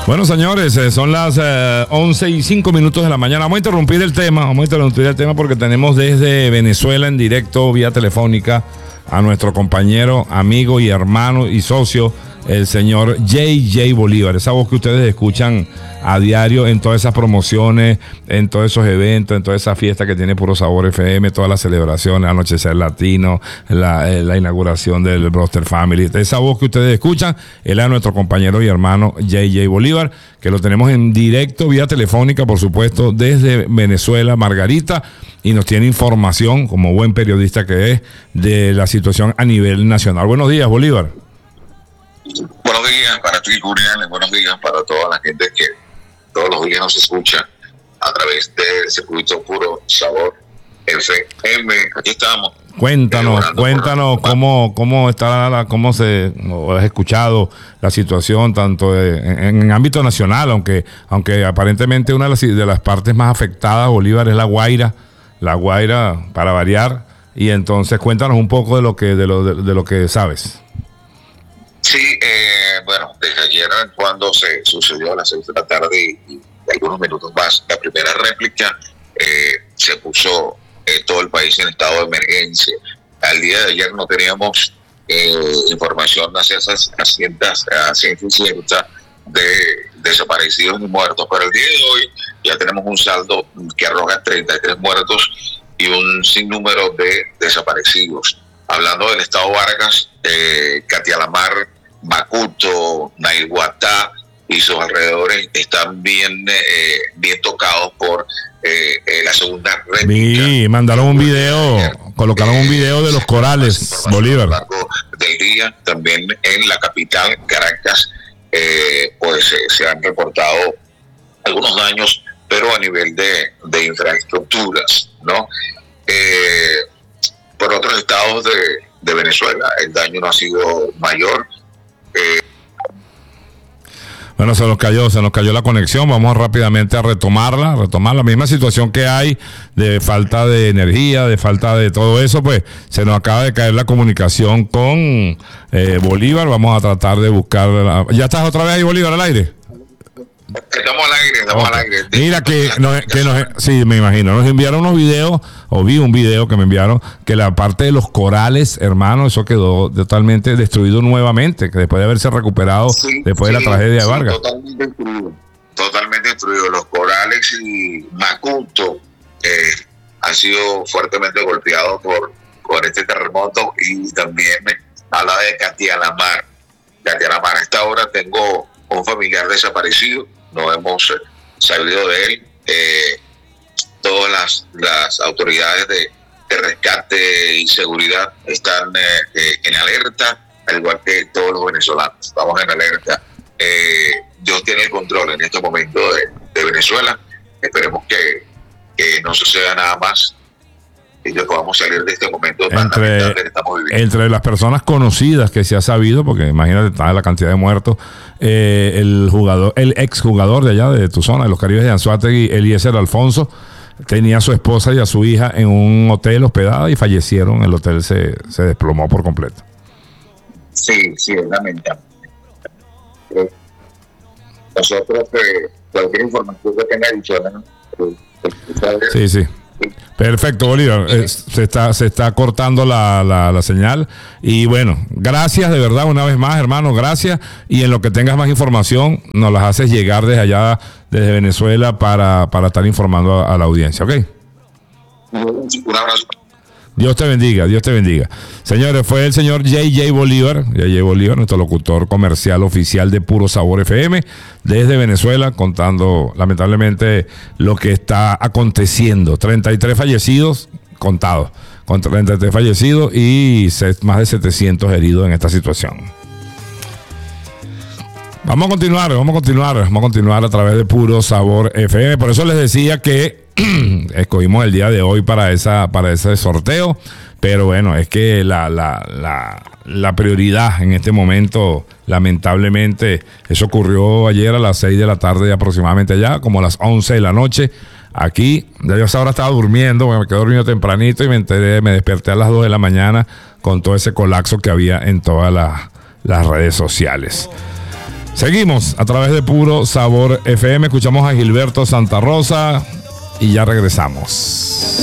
Bueno, señores, son las 11:05 de la mañana. Vamos a interrumpir el tema porque tenemos desde Venezuela en directo, vía telefónica, a nuestro compañero, amigo y hermano y socio, el señor JJ Bolívar. Esa voz que ustedes escuchan a diario en todas esas promociones, en todos esos eventos, en todas esas fiestas que tiene Puro Sabor FM, todas las celebraciones, Anochecer Latino, la inauguración del Broster Family. Esa voz que ustedes escuchan, él es nuestro compañero y hermano JJ Bolívar, que lo tenemos en directo, vía telefónica, por supuesto, desde Venezuela, Margarita, y nos tiene información, como buen periodista que es, de la situación a nivel nacional. Buenos días, Bolívar. Buenos días para ti, Julián, y buenos días para toda la gente que todos los días nos escucha a través del circuito Puro Sabor FM. Aquí estamos. Cuéntanos cómo está, cómo se has escuchado la situación tanto en ámbito nacional, aunque aparentemente una de las partes más afectadas, Bolívar, es La Guaira para variar, y entonces cuéntanos un poco de lo que sabes. Sí, bueno, desde ayer cuando se sucedió a las 6 de la tarde y algunos minutos más, la primera réplica, se puso todo el país en estado de emergencia. Al día de ayer no teníamos información a ciencia cierta de desaparecidos ni muertos, pero el día de hoy ya tenemos un saldo que arroja 33 muertos y un sinnúmero de desaparecidos. Hablando del estado Vargas, Catialamar, Macuto, Naiguatá y sus alrededores están bien tocados por la segunda réplica. Sí, mandaron un video, colocaron un video de los corales, Bolívar. A lo largo del día, también en la capital, Caracas, pues se han reportado algunos daños, pero a nivel de infraestructuras, ¿no? Por otros estados de Venezuela, el daño no ha sido mayor. Bueno, se nos cayó la conexión. Vamos rápidamente a retomar la misma situación que hay de falta de energía, de falta de todo eso. Pues se nos acaba de caer la comunicación con Bolívar. Vamos a tratar de buscar. ¿Ya estás otra vez ahí, Bolívar, al aire? Estamos al aire. Mira sí, me imagino, nos enviaron unos videos, o vi un video que me enviaron, que la parte de los corales, hermano, eso quedó totalmente destruido nuevamente, que después de haberse recuperado después de la tragedia de Vargas. Totalmente destruido. Los corales y Macuto han sido fuertemente golpeados por este terremoto, y también a la de Catialamar. A esta hora tengo un familiar desaparecido, no hemos sabido de él. Todas las autoridades de rescate y seguridad están en alerta, al igual que todos los venezolanos. Estamos en alerta. Dios tiene el control en este momento de Venezuela. Esperemos que no suceda nada más y que podamos salir de este momento tan lamentable que estamos viviendo. Entre las personas conocidas que se ha sabido, porque imagínate la cantidad de muertos, el exjugador de allá de tu zona, de los Caribes de Anzoátegui, Eliezer Alfonso, tenía a su esposa y a su hija en un hotel hospedada y fallecieron. El hotel se desplomó por completo. Sí, es lamentable. Nosotros, cualquier información que tenga adicional, sí. Perfecto, Bolívar. Se está cortando la señal. Y bueno, gracias de verdad una vez más, hermano, gracias. Y en lo que tengas más información, nos las haces llegar desde allá, desde Venezuela, para estar informando a la audiencia, ¿ok? Un abrazo. Dios te bendiga. Señores, fue el señor JJ Bolívar, nuestro locutor comercial oficial de Puro Sabor FM, desde Venezuela, contando lamentablemente lo que está aconteciendo. 33 fallecidos contados, con 33 fallecidos y más de 700 heridos en esta situación. Vamos a continuar a través de Puro Sabor FM. Por eso les decía que escogimos el día de hoy para ese sorteo, pero bueno, es que la prioridad en este momento, lamentablemente, eso ocurrió ayer a las 6 de la tarde aproximadamente, allá como a las 11 de la noche. Aquí, ya yo ahora estaba durmiendo, me quedé dormido tempranito y me desperté a las 2 de la mañana con todo ese colapso que había en todas las redes sociales. Seguimos a través de Puro Sabor FM. Escuchamos a Gilberto Santa Rosa y ya regresamos.